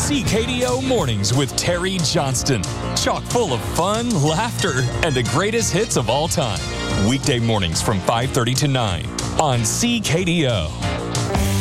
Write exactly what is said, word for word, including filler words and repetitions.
C K D O Mornings with Terry Johnston. Chock full of fun, laughter, and the greatest hits of all time. Weekday mornings from five thirty to nine on C K D O.